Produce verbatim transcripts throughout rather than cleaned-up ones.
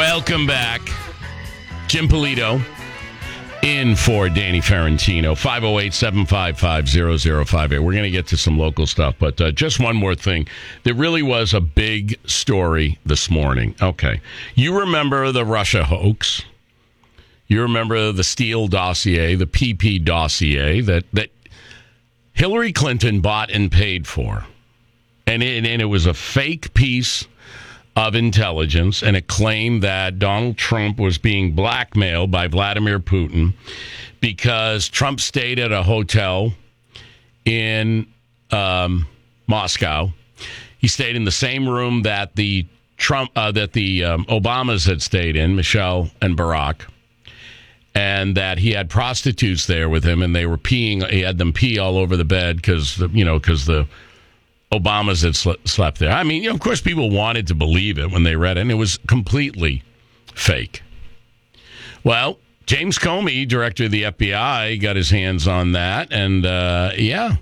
Welcome back. Jim Polito in for Danny Ferrantino. five oh eight, seven five five, zero zero five eight. We're going to get to some local stuff, but uh, just one more thing. There really was a big story this morning. Okay. You remember the Russia hoax. You remember the Steele dossier, the P P dossier that, that Hillary Clinton bought and paid for. And it, and it was a fake piece of intelligence, and it claimed that Donald Trump was being blackmailed by Vladimir Putin because Trump stayed at a hotel in um, Moscow. He stayed in the same room that the Trump uh, that the um, Obamas had stayed in, Michelle and Barack, and that he had prostitutes there with him, and they were peeing. He had them pee all over the bed because you know because the Obamas had sl- slept there. I mean, you know, of course, people wanted to believe it when they read it, and it was completely fake. Well, James Comey, director of the F B I, got his hands on that, and uh, yeah.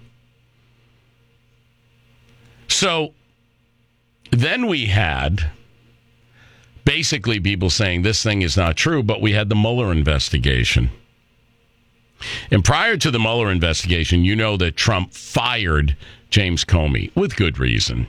So then we had basically people saying this thing is not true, but we had the Mueller investigation. And prior to the Mueller investigation, you know that Trump fired James Comey with good reason.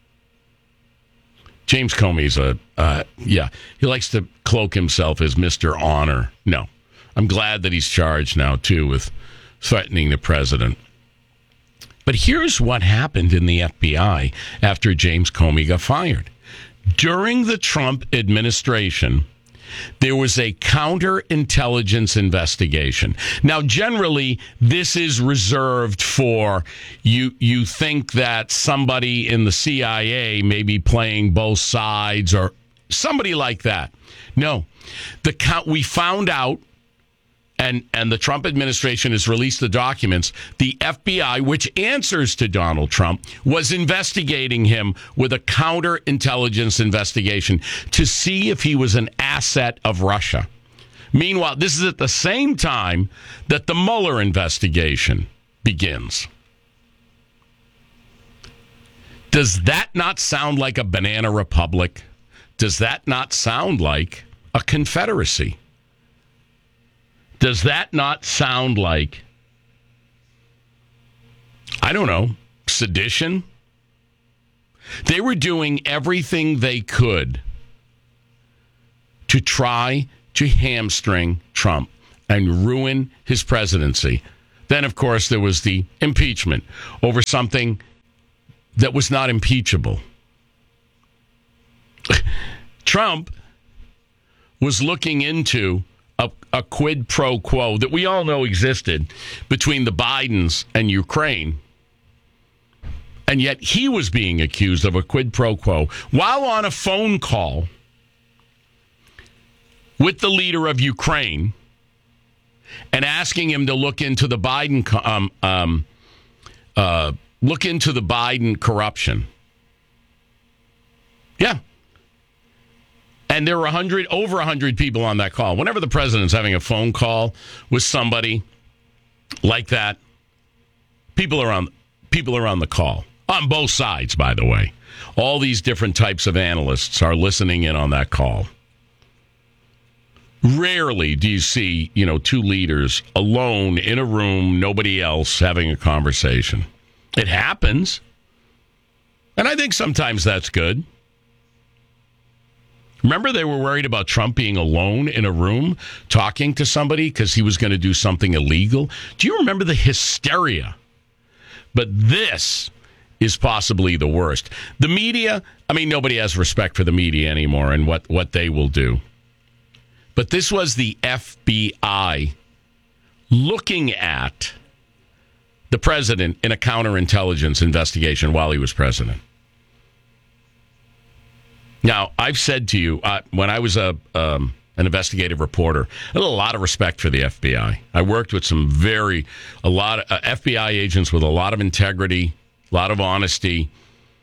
James Comey's a, uh, yeah, he likes to cloak himself as Mister Honor. No, I'm glad that he's charged now, too, with threatening the president. But here's what happened in the F B I after James Comey got fired. During the Trump administration, there was a counterintelligence investigation. Now, generally, this is reserved for you. You think that somebody in the C I A may be playing both sides or somebody like that. No, the count we found out, and and the Trump administration has released the documents. The F B I, which answers to Donald Trump, was investigating him with a counterintelligence investigation to see if he was an asset of Russia. Meanwhile, this is at the same time that the Mueller investigation begins. Does that not sound like a banana republic? Does that not sound like a confederacy? Does that not sound like, I don't know, sedition? They were doing everything they could to try to hamstring Trump and ruin his presidency. Then, of course, there was the impeachment over something that was not impeachable. Trump was looking into A, a quid pro quo that we all know existed between the Bidens and Ukraine. And yet he was being accused of a quid pro quo while on a phone call with the leader of Ukraine and asking him to look into the Biden um, um, uh, look into the Biden corruption. Yeah. And there were one hundred, over one hundred people on that call. Whenever the president's having a phone call with somebody like that, people are on, people are on the call. On both sides, by the way. All these different types of analysts are listening in on that call. Rarely do you see, you know, two leaders alone in a room, nobody else having a conversation. It happens. And I think sometimes that's good. Remember, they were worried about Trump being alone in a room talking to somebody because he was going to do something illegal. Do you remember the hysteria? But this is possibly the worst. The media, I mean, nobody has respect for the media anymore and what, what they will do. But this was the F B I looking at the president in a counterintelligence investigation while he was president. Now, I've said to you, uh, when I was a um, an investigative reporter, I had a lot of respect for the F B I. I worked with some very, a lot of uh, F B I agents with a lot of integrity, a lot of honesty.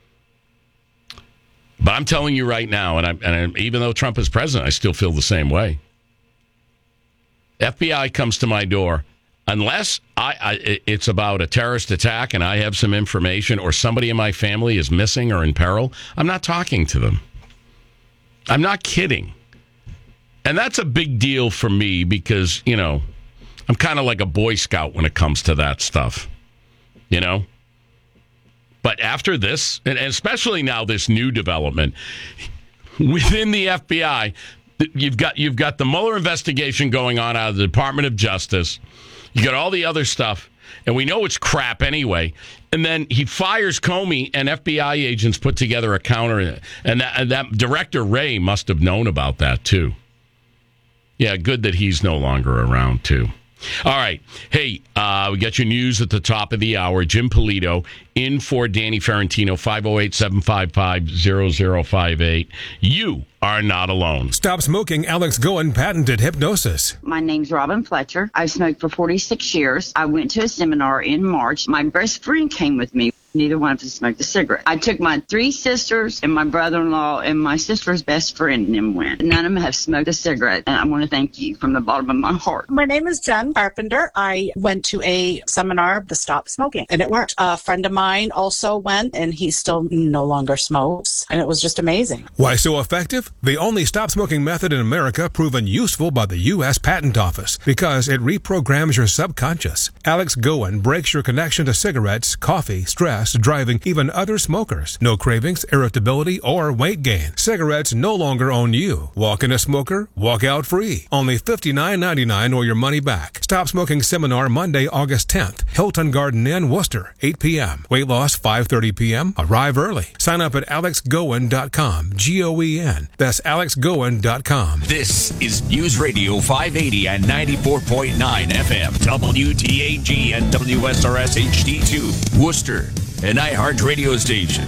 But I'm telling you right now, and, I, and I, even though Trump is president, I still feel the same way. F B I comes to my door, unless I, I it's about a terrorist attack and I have some information or somebody in my family is missing or in peril, I'm not talking to them. I'm not kidding. And that's a big deal for me because, you know, I'm kind of like a Boy Scout when it comes to that stuff, you know? But after this, and especially now this new development within the F B I, you've got you've got the Mueller investigation going on out of the Department of Justice. You got all the other stuff, and we know it's crap anyway. And then he fires Comey, and F B I agents put together a counter, and that, and that Director Wray must have known about that too. Yeah, good that he's no longer around too. All right. Hey, uh, we got your news at the top of the hour. Jim Polito in for Danny Ferrantino, five oh eight, seven five five, zero zero five eight. You are not alone. Stop smoking. Alex Goen patented hypnosis. My name's Robin Fletcher. I've smoked for forty-six years. I went to a seminar in March. My best friend came with me. Neither one of us smoked a cigarette. I took my three sisters and my brother-in-law and my sister's best friend and them went. None of them have smoked a cigarette, and I want to thank you from the bottom of my heart. My name is Jen Carpenter. I went to a seminar to stop smoking, and it worked. A friend of mine also went, and he still no longer smokes, and it was just amazing. Why so effective? The only stop-smoking method in America proven useful by the U S Patent Office because it reprograms your subconscious. Alex Goen breaks your connection to cigarettes, coffee, stress, driving, even other smokers. No cravings, irritability, or weight gain. Cigarettes no longer own you. Walk in a smoker, walk out free. Only fifty-nine ninety-nine or your money back. Stop Smoking Seminar Monday, August tenth. Hilton Garden Inn, Worcester, eight p.m. Weight loss, five thirty p.m. Arrive early. Sign up at alex goen dot com. G O E N. That's alex goen dot com. This is News Radio five eighty and ninety-four point nine F M. W T A G and W S R S H D two. Worcester. An iHeart radio station.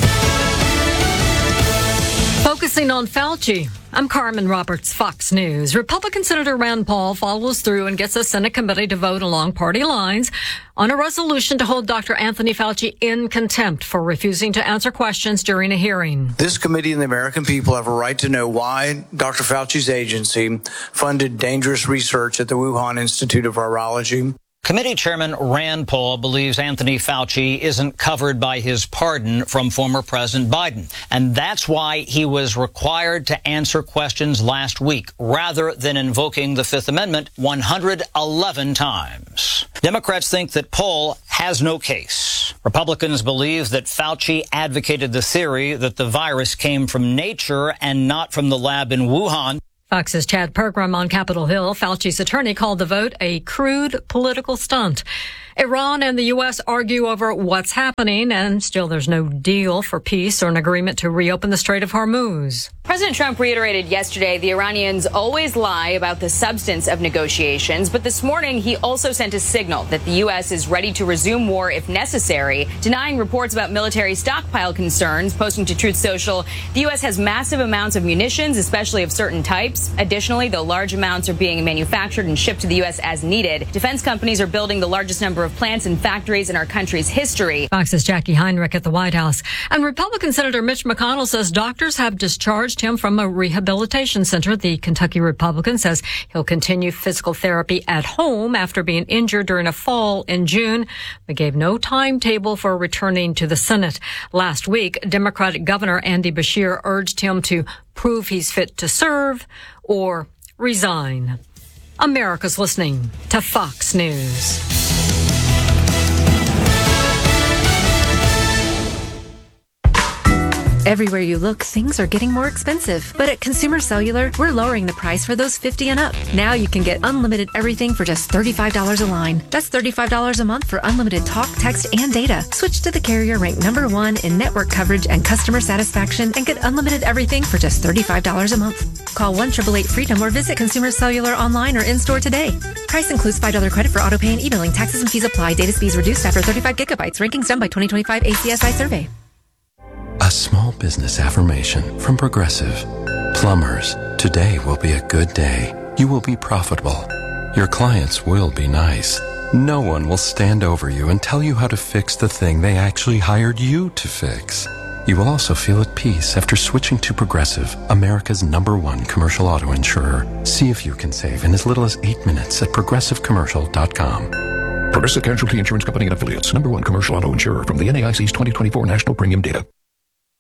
Focusing on Fauci, I'm Carmen Roberts, Fox News. Republican Senator Rand Paul follows through and gets the Senate committee to vote along party lines on a resolution to hold Doctor Anthony Fauci in contempt for refusing to answer questions during a hearing. This committee and the American people have a right to know why Doctor Fauci's agency funded dangerous research at the Wuhan Institute of Virology. Committee Chairman Rand Paul believes Anthony Fauci isn't covered by his pardon from former President Biden, and that's why he was required to answer questions last week, rather than invoking the Fifth Amendment one hundred eleven times. Democrats think that Paul has no case. Republicans believe that Fauci advocated the theory that the virus came from nature and not from the lab in Wuhan. Fox's Chad Pergram on Capitol Hill. Fauci's attorney called the vote a crude political stunt. Iran and the U S argue over what's happening, and still there's no deal for peace or an agreement to reopen the Strait of Hormuz. President Trump reiterated yesterday the Iranians always lie about the substance of negotiations, but this morning he also sent a signal that the U S is ready to resume war if necessary, denying reports about military stockpile concerns, posting to Truth Social. The U S has massive amounts of munitions, especially of certain types. Additionally, though large amounts are being manufactured and shipped to the U S as needed, defense companies are building the largest number of plants and factories in our country's history. Fox's Jackie Heinrich at the White House. And Republican Senator Mitch McConnell says doctors have discharged him from a rehabilitation center. The Kentucky Republican says he'll continue physical therapy at home after being injured during a fall in June, but gave no timetable for returning to the Senate. Last week, Democratic Governor Andy Beshear urged him to prove he's fit to serve or resign. America's listening to Fox News. Everywhere you look, things are getting more expensive. But at Consumer Cellular, we're lowering the price for those fifty and up. Now you can get unlimited everything for just thirty-five dollars a line. That's thirty-five dollars a month for unlimited talk, text, and data. Switch to the carrier ranked number one in network coverage and customer satisfaction and get unlimited everything for just thirty-five dollars a month. Call one eight eight eight freedom or visit Consumer Cellular online or in-store today. Price includes five dollars credit for auto pay and e-billing. Taxes and fees apply. Data speeds reduced after thirty-five gigabytes. Rankings done by twenty twenty-five A C S I survey. A small business affirmation from Progressive. Plumbers, today will be a good day. You will be profitable. Your clients will be nice. No one will stand over you and tell you how to fix the thing they actually hired you to fix. You will also feel at peace after switching to Progressive, America's number one commercial auto insurer. See if you can save in as little as eight minutes at progressive commercial dot com. Progressive Casualty Insurance Company and Affiliates, number one commercial auto insurer from the N A I C's twenty twenty-four National Premium Data.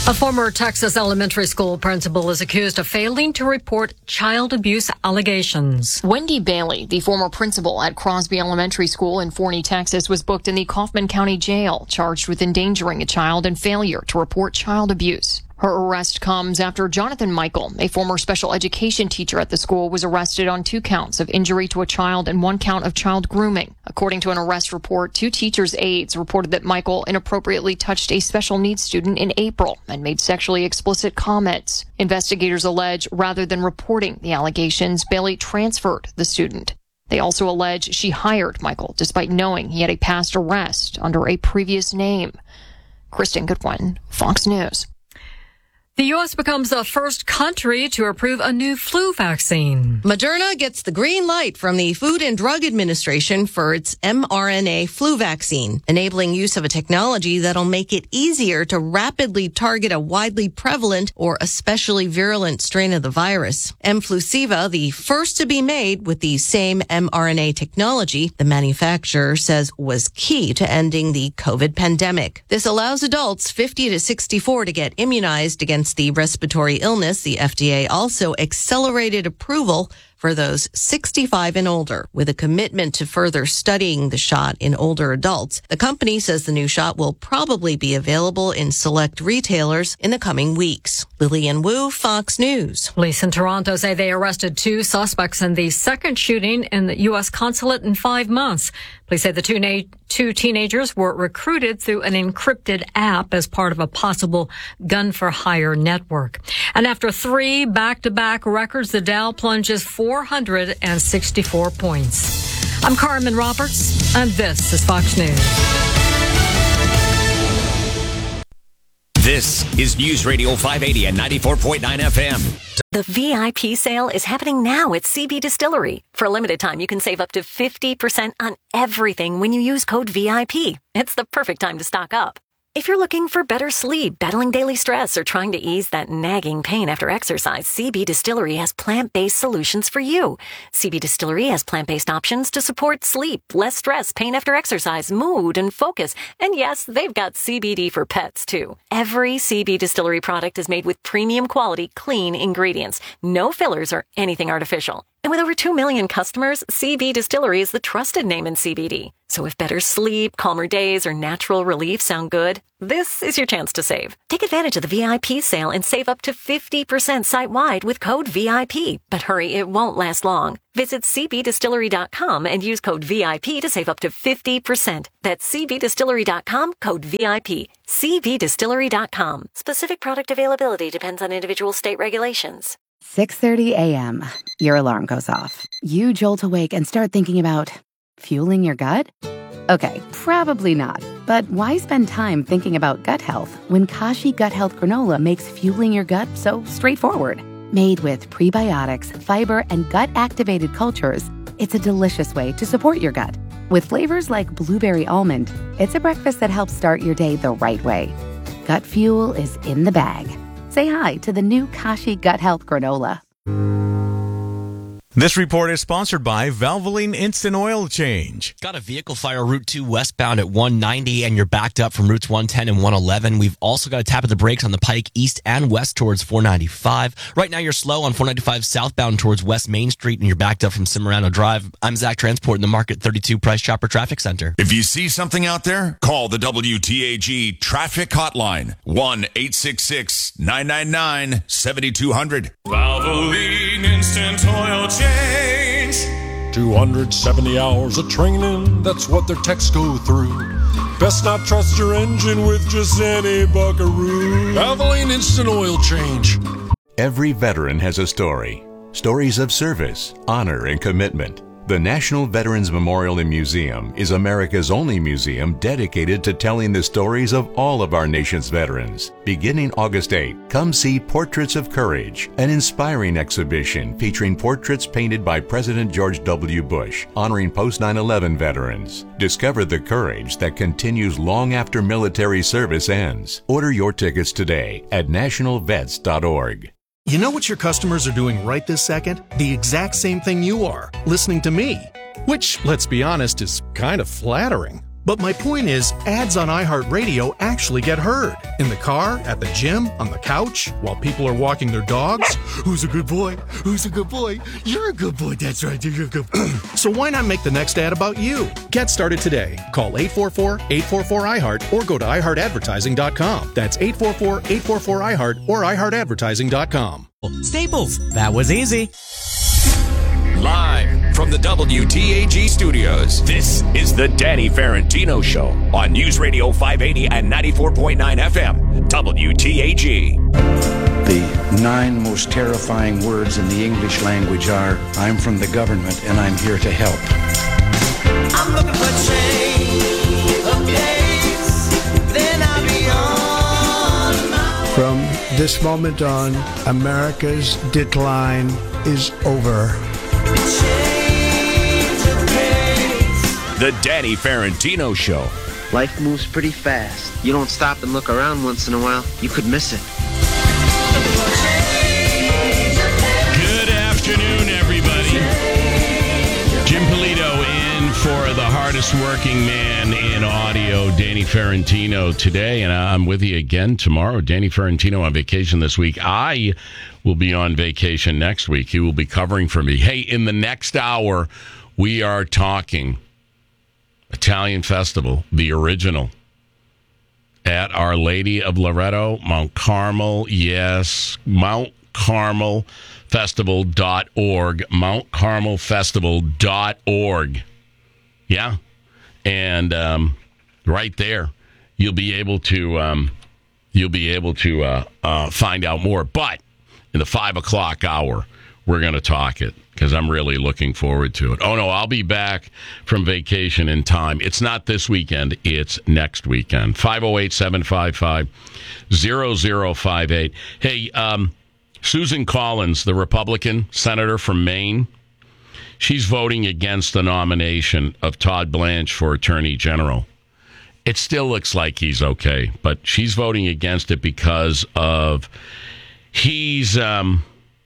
A former Texas elementary school principal is accused of failing to report child abuse allegations. Wendy Bailey, the former principal at Crosby Elementary School in Forney, Texas, was booked in the Kaufman County Jail, charged with endangering a child and failure to report child abuse. Her arrest comes after Jonathan Michael, a former special education teacher at the school, was arrested on two counts of injury to a child and one count of child grooming. According to an arrest report, two teachers' aides reported that Michael inappropriately touched a special needs student in April and made sexually explicit comments. Investigators allege rather than reporting the allegations, Bailey transferred the student. They also allege she hired Michael despite knowing he had a past arrest under a previous name. Kristen Goodwin, Fox News. The U S becomes the first country to approve a new flu vaccine. Moderna gets the green light from the Food and Drug Administration for its mRNA flu vaccine, enabling use of a technology that'll make it easier to rapidly target a widely prevalent or especially virulent strain of the virus. Mflusiva, the first to be made with the same mRNA technology, the manufacturer says was key to ending the COVID pandemic. This allows adults fifty to sixty-four to get immunized against the respiratory illness. The F D A also accelerated approval for those sixty-five and older, with a commitment to further studying the shot in older adults. The company says the new shot will probably be available in select retailers in the coming weeks. Lillian Wu, Fox News. Police in Toronto say they arrested two suspects in the second shooting in the U S consulate in five months. Police say the two, na- two teenagers were recruited through an encrypted app as part of a possible gun-for-hire network. And after three back-to-back records, the Dow plunges four hundred sixty-four points. I'm Carmen Roberts, and this is Fox News. This is News Radio five eighty and ninety-four point nine F M. The V I P sale is happening now at C B Distillery. For a limited time, you can save up to fifty percent on everything when you use code V I P. It's the perfect time to stock up. If you're looking for better sleep, battling daily stress, or trying to ease that nagging pain after exercise, C B Distillery has plant-based solutions for you. C B Distillery has plant-based options to support sleep, less stress, pain after exercise, mood, and focus. And yes, they've got C B D for pets, too. Every C B Distillery product is made with premium quality, clean ingredients. No fillers or anything artificial. And with over two million customers, C B Distillery is the trusted name in C B D. So if better sleep, calmer days, or natural relief sound good, this is your chance to save. Take advantage of the V I P sale and save up to fifty percent site-wide with code V I P. But hurry, it won't last long. Visit C B distillery dot com and use code V I P to save up to fifty percent. That's C B distillery dot com, code V I P. C B distillery dot com. Specific product availability depends on individual state regulations. six thirty a.m. Your alarm goes off. You jolt awake and start thinking about fueling your gut? Okay, probably not. But why spend time thinking about gut health when Kashi Gut Health Granola makes fueling your gut so straightforward? Made with prebiotics, fiber, and gut-activated cultures, it's a delicious way to support your gut. With flavors like blueberry almond, it's a breakfast that helps start your day the right way. Gut fuel is in the bag. Say hi to the new Kashi Gut Health Granola. This report is sponsored by Valvoline Instant Oil Change. Got a vehicle fire Route two westbound at one ninety and you're backed up from routes one ten and one eleven. We've also got a tap of the brakes on the Pike east and west towards four ninety-five. Right now you're slow on four ninety-five southbound towards West Main Street and you're backed up from Cimarano Drive. I'm Zach Transport in the Market thirty-two Price Chopper Traffic Center. If you see something out there, call the W T A G Traffic Hotline, one eight six six, nine nine nine, seven two zero zero. Valvoline Instant Oil Change. two hundred seventy hours of training, that's what their techs go through. Best not trust your engine with just any buckaroo. Valvoline Instant Oil Change. Every veteran has a story. Stories of service, honor, and commitment. The National Veterans Memorial and Museum is America's only museum dedicated to telling the stories of all of our nation's veterans. Beginning August eighth, come see Portraits of Courage, an inspiring exhibition featuring portraits painted by President George W. Bush, honoring post nine eleven veterans. Discover the courage that continues long after military service ends. Order your tickets today at national vets dot org. You know what your customers are doing right this second? The exact same thing you are, listening to me. Which, let's be honest, is kind of flattering. But my point is, ads on iHeartRadio actually get heard. In the car, at the gym, on the couch, while people are walking their dogs. Who's a good boy? Who's a good boy? You're a good boy. That's right. You're a good boy. So why not make the next ad about you? Get started today. Call eight four four, eight four four, I heart or go to i heart advertising dot com. That's eight four four, eight four four, I heart or i heart advertising dot com. Staples. That was easy. Live from the W T A G studios, this is the Danny Ferentino Show on News Radio five eighty and ninety-four point nine F M, W T A G. The nine most terrifying words in the English language are, I'm from the government and I'm here to help. I'm looking for change of pace, then I'll be on my way. From this moment on, America's decline is over. The Danny Ferentino Show. Life moves pretty fast. You don't stop and look around once in a while, you could miss it. Good afternoon, everybody. Jim Polito in for the hardest working man in audio, Danny Ferentino, today, and I'm with you again tomorrow. Danny Ferentino on vacation this week. I will be on vacation next week. He will be covering for me. Hey, in the next hour, we are talking Italian Festival, the original, at Our Lady of Loretto, Mount Carmel. Yes, Mount Carmel Festival dot org, Mount Carmel Festival dot org. Yeah, and um, right there, you'll be able to um, you'll be able to uh, uh, find out more. But in the five o'clock hour, we're going to talk it, because I'm really looking forward to it. Oh, no, I'll be back from vacation in time. It's not this weekend. It's next weekend. five oh eight, seven five five, zero zero five eight. Hey, um, Susan Collins, the Republican senator from Maine, she's voting against the nomination of Todd Blanche for Attorney General. It still looks like he's okay, but she's voting against it because of he's... Um,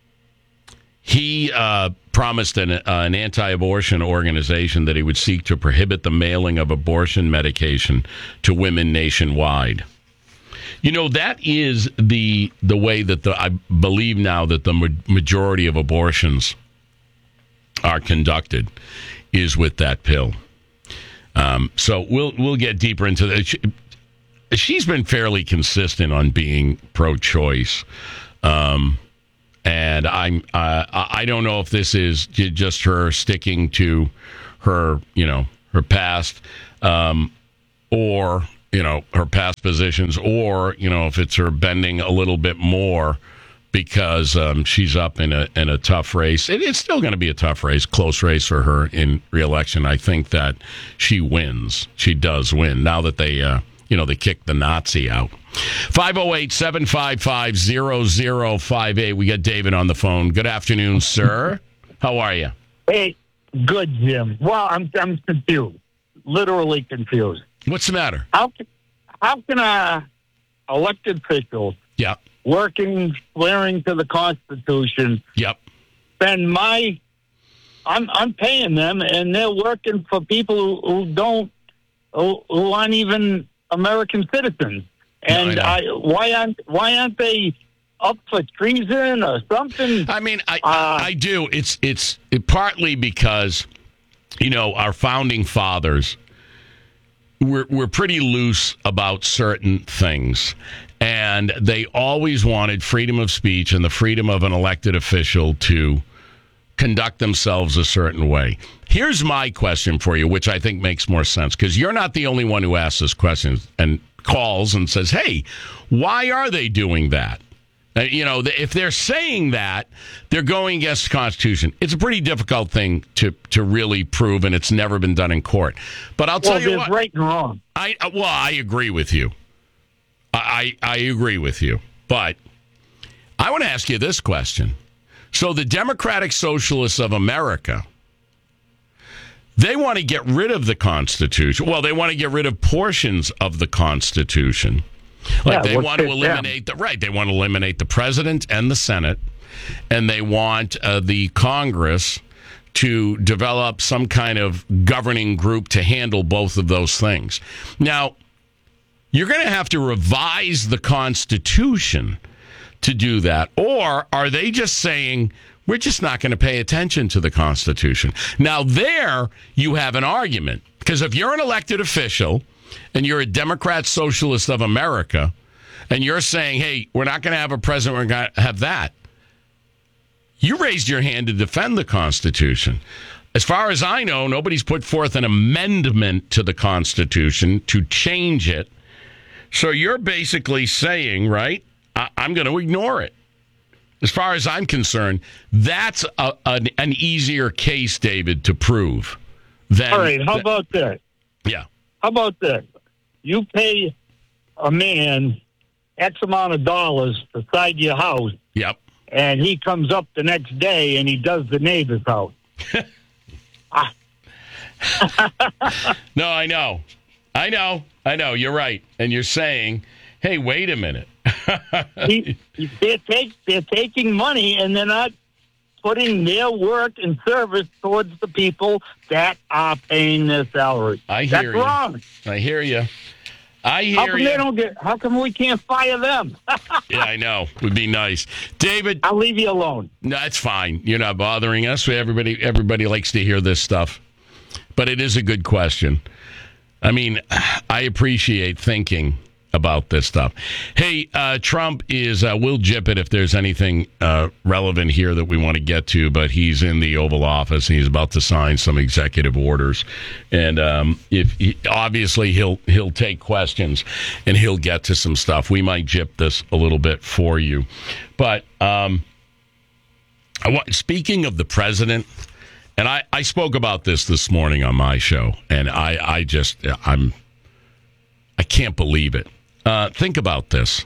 He uh, promised an, uh, an anti-abortion organization that he would seek to prohibit the mailing of abortion medication to women nationwide. You know, that is the the way that the I believe now that the ma- majority of abortions are conducted is with that pill. Um, so we'll we'll get deeper into that. She, she's been fairly consistent on being pro-choice. Um And I'm, uh, I don't know if this is just her sticking to her, you know, her past, um, or, you know, her past positions, or, you know, if it's her bending a little bit more because um, she's up in a in a tough race. It, it's still going to be a tough race, close race for her in re-election. I think that she wins. She does win now that they, uh, you know, they kicked the Nazi out. five oh eight, seven five five, zero zero five eight. We got David on the phone. Good afternoon, sir. How are you? Hey, good, Jim. Well, I'm I'm confused. Literally confused. What's the matter? How can, how can a elected official yeah. working, swearing to the Constitution yep. spend my... I'm I'm paying them, and they're working for people who, who don't... Who, who aren't even American citizens. And no, I I, why aren't why aren't they up for treason or something? I mean, I uh, I do. It's it's it partly because, you know, our founding fathers were were pretty loose about certain things, and they always wanted freedom of speech and the freedom of an elected official to conduct themselves a certain way. Here's my question for you, which I think makes more sense, because you're not the only one who asks this question and calls and says, hey, why are they doing that? Uh, you know, if they're saying that, they're going against the Constitution. It's a pretty difficult thing to, to really prove, and it's never been done in court. But I'll well, tell you what. what. right and wrong. I, well, I agree with you. I, I, I agree with you. But I want to ask you this question. So the Democratic Socialists of America, they want to get rid of the Constitution. Well, they want to get rid of portions of the Constitution. Like yeah, they we'll want to eliminate them. the right. They want to eliminate the president and the Senate, and they want uh, the Congress to develop some kind of governing group to handle both of those things. Now, you're going to have to revise the Constitution to do that. Or are they just saying, we're just not going to pay attention to the Constitution? Now, there you have an argument. Because if you're an elected official and you're a Democrat Socialist of America, and you're saying, hey, we're not going to have a president, we're going to have that, you raised your hand to defend the Constitution. As far as I know, nobody's put forth an amendment to the Constitution to change it. So you're basically saying, right, I- I'm going to ignore it. As far as I'm concerned, that's a, an, an easier case, David, to prove. Than, All right, how th- about this? Yeah. How about this? You pay a man X amount of dollars beside your house. Yep. And he comes up the next day and he does the neighbor's house. ah. No, I know. I know. I know. You're right. And you're saying, hey, wait a minute. he, they're, take, they're taking money and they're not putting their work and service towards the people that are paying their salary. I That's hear you. wrong. I hear you. I hear how come you. they don't get? How come we can't fire them? Yeah, I know. Would be nice, David. I'll leave you alone. No, that's fine. You're not bothering us. Everybody, everybody likes to hear this stuff, but it is a good question. I mean, I appreciate thinking about this stuff. Hey, uh, Trump is, uh, we'll jip it if there's anything uh, relevant here that we want to get to, but he's in the Oval Office and he's about to sign some executive orders. And um, if he, obviously he'll he'll take questions and he'll get to some stuff. We might jip this a little bit for you. But um, I want, speaking of the president, and I, I spoke about this this morning on my show, and I, I just, I'm, I can't believe it. Uh, think about this.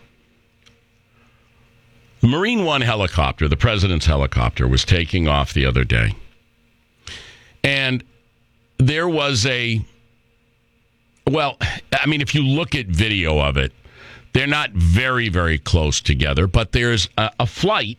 The Marine One helicopter, the president's helicopter, was taking off the other day. And there was a, well, I mean, if you look at video of it, they're not very, very close together, but there's a, a flight.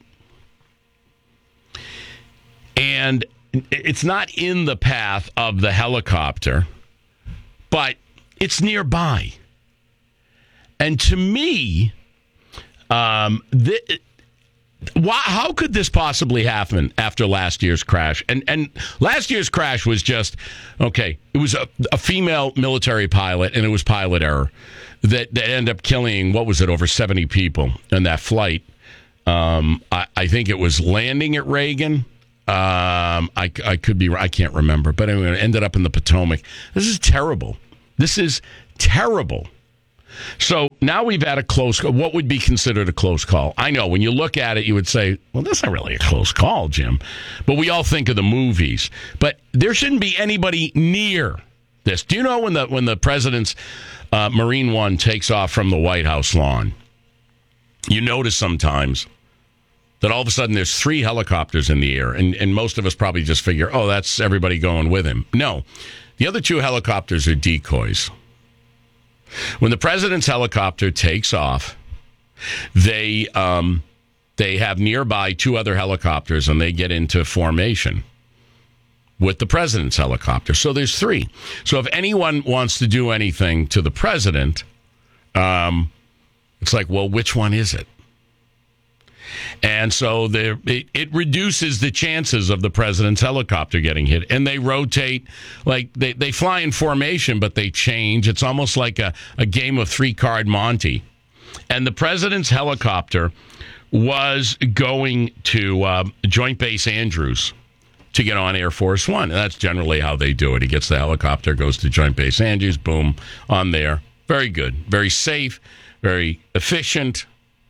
And it's not in the path of the helicopter, but it's nearby. And to me, um, th- why, how could this possibly happen after last year's crash? And and last year's crash was just, okay, it was a, a female military pilot, and it was pilot error that, that ended up killing, what was it, over seventy people in that flight. Um, I, I think it was landing at Reagan. Um, I, I could be, I can't remember, but anyway, it ended up in the Potomac. This is terrible. This is terrible. So now we've had a close call. What would be considered a close call? I know when you look at it, you would say, well, that's not really a close call, Jim. But we all think of the movies. But there shouldn't be anybody near this. Do you know when the when the president's uh, Marine One takes off from the White House lawn, you notice sometimes that all of a sudden there's three helicopters in the air. And, and most of us probably just figure, oh, that's everybody going with him. No, the other two helicopters are decoys. When the president's helicopter takes off, they um, they have nearby two other helicopters, and they get into formation with the president's helicopter. So there's three. So if anyone wants to do anything to the president, um, it's like, well, which one is it? And so there, it, it reduces the chances of the president's helicopter getting hit. And they rotate, like they, they fly in formation, but they change. It's almost like a, a game of three-card Monte. And the president's helicopter was going to uh, Joint Base Andrews to get on Air Force One. And that's generally how they do it. He gets the helicopter, goes to Joint Base Andrews, boom, on there. Very good. Very safe, very efficient.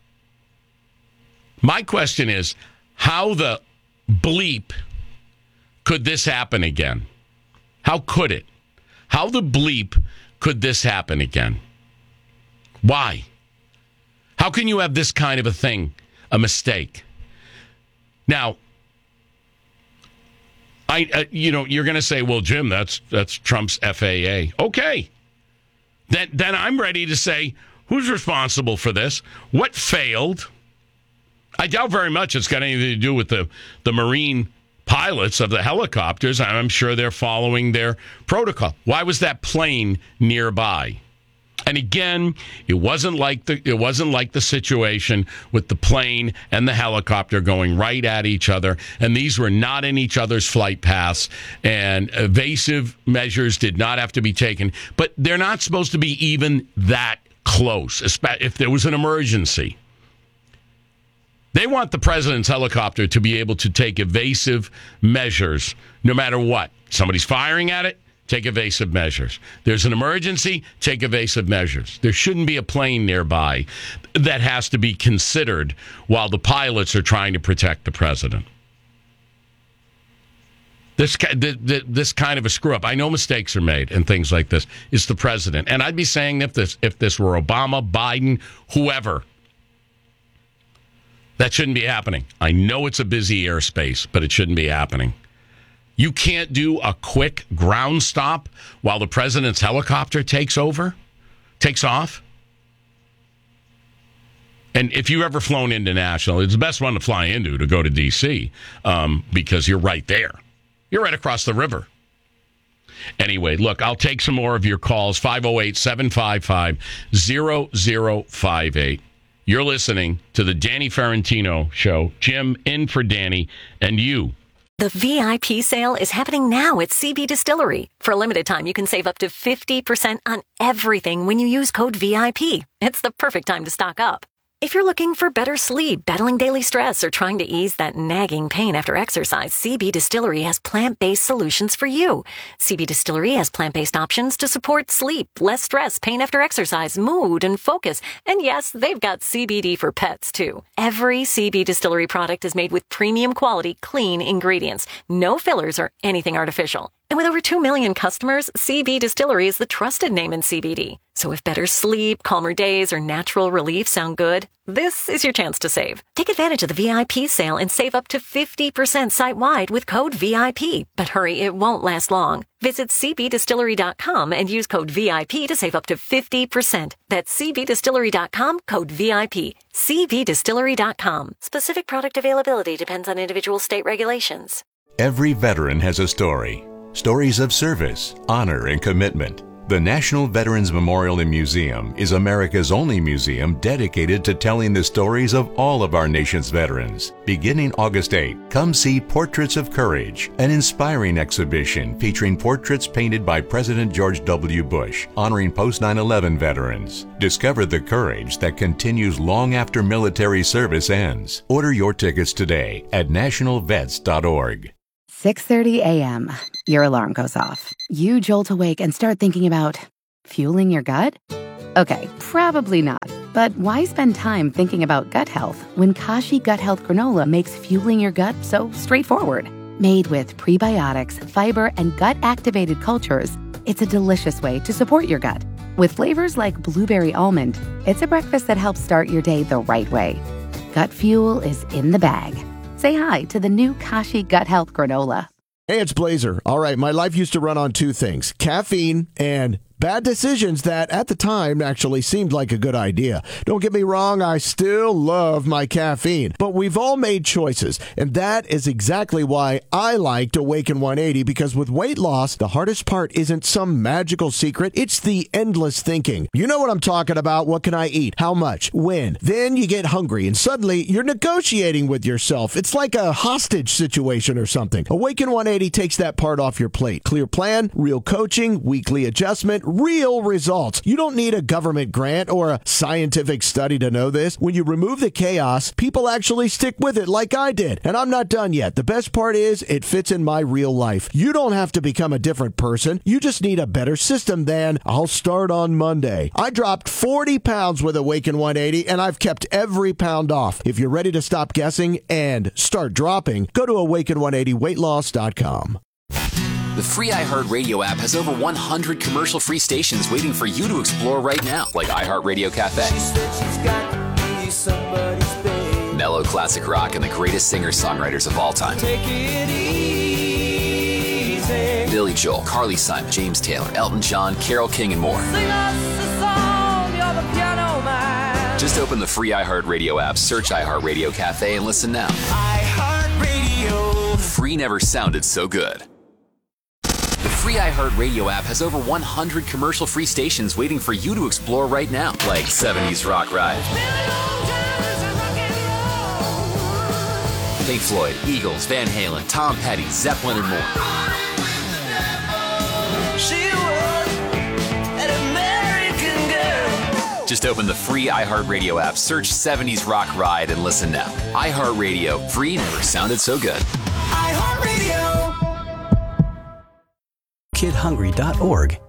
My question is, how the bleep could this happen again? How could it? How the bleep could this happen again? Why? How can you have this kind of a thing, a mistake? Now, I, uh, you know, you're going to say, well, Jim, that's that's Trump's F A A. Okay. Then, then I'm ready to say, who's responsible for this? What failed? I doubt very much it's got anything to do with the, the Marine pilot. pilots of the helicopters, I'm sure they're following their protocol. Why was that plane nearby? And again, it wasn't like the it wasn't like the situation with the plane and the helicopter going right at each other. And these were not in each other's flight paths. And evasive measures did not have to be taken. But they're not supposed to be even that close, if there was an emergency. They want the president's helicopter to be able to take evasive measures no matter what. Somebody's firing at it. Take evasive measures. There's an emergency, take evasive measures. There shouldn't be a plane nearby that has to be considered while the pilots are trying to protect the president. This, this kind of a screw-up. I know mistakes are made and things like this. It's the president. And I'd be saying if this, if this were Obama, Biden, whoever, that shouldn't be happening. I know it's a busy airspace, but it shouldn't be happening. You can't do a quick ground stop while the president's helicopter takes over, takes off. And if you've ever flown into Nashville, it's the best one to fly into to go to D C um, because you're right there. You're right across the river. Anyway, look, I'll take some more of your calls, five oh eight, seven five five, zero zero five eight. You're listening to the Danny Ferrantino Show. Jim in for Danny and you. The V I P sale is happening now at C B Distillery. For a limited time, you can save up to fifty percent on everything when you use code V I P. It's the perfect time to stock up. If you're looking for better sleep, battling daily stress, or trying to ease that nagging pain after exercise, C B Distillery has plant-based solutions for you. C B Distillery has plant-based options to support sleep, less stress, pain after exercise, mood, and focus. And yes, they've got C B D for pets, too. Every C B Distillery product is made with premium quality, clean ingredients. No fillers or anything artificial. And with over two million customers, C B Distillery is the trusted name in C B D. So if better sleep, calmer days, or natural relief sound good, this is your chance to save. Take advantage of the V I P sale and save up to fifty percent site-wide with code V I P. But hurry, it won't last long. Visit C B distillery dot com and use code V I P to save up to fifty percent. That's C B distillery dot com, code V I P. C B distillery dot com. Specific product availability depends on individual state regulations. Every veteran has a story. Stories of service, honor, and commitment. The National Veterans Memorial and Museum is America's only museum dedicated to telling the stories of all of our nation's veterans. Beginning August eighth, come see Portraits of Courage, an inspiring exhibition featuring portraits painted by President George W. Bush, honoring post nine eleven veterans. Discover the courage that continues long after military service ends. Order your tickets today at national vets dot org. six thirty a.m. Your alarm goes off. You jolt awake and start thinking about fueling your gut? Okay, probably not. But why spend time thinking about gut health when Kashi Gut Health Granola makes fueling your gut so straightforward? Made with prebiotics, fiber, and gut-activated cultures, it's a delicious way to support your gut. With flavors like blueberry almond, it's a breakfast that helps start your day the right way. Gut fuel is in the bag. Say hi to the new Kashi Gut Health Granola. Hey, it's Blazer. All right, my life used to run on two things, caffeine and bad decisions that at the time actually seemed like a good idea. Don't get me wrong, I still love my caffeine, but we've all made choices, and that is exactly why I liked Awaken one eighty, because with weight loss, the hardest part isn't some magical secret, it's the endless thinking. You know what I'm talking about. What can I eat? How much? When? Then you get hungry, and suddenly you're negotiating with yourself. It's like a hostage situation or something. Awaken one eighty takes that part off your plate. Clear plan, real coaching, weekly adjustment, real results. You don't need a government grant or a scientific study to know this. When you remove the chaos, people actually stick with it like I did. And I'm not done yet. The best part is it fits in my real life. You don't have to become a different person. You just need a better system than I'll start on Monday. I dropped forty pounds with Awaken one eighty, and I've kept every pound off. If you're ready to stop guessing and start dropping, go to awaken one eighty weight loss dot com. The free iHeartRadio app has over one hundred commercial-free stations waiting for you to explore right now, like iHeartRadio Cafe, mellow classic rock, and the greatest singer-songwriters of all time. Take it easy. Billy Joel, Carly Simon, James Taylor, Elton John, Carole King, and more. Sing us a song, you're the piano man. Just open the free iHeartRadio app, search iHeartRadio Cafe, and listen now. iHeartRadio. Free Free never sounded so good. The free iHeartRadio app has over one hundred commercial-free stations waiting for you to explore right now, like seventies Rock Ride, Pink Floyd, Eagles, Van Halen, Tom Petty, Zeppelin, and more. She was an American girl. Just open the free iHeartRadio app, search seventies Rock Ride, and listen now. iHeartRadio, free never sounded so good. iHeartRadio. kid hungry dot org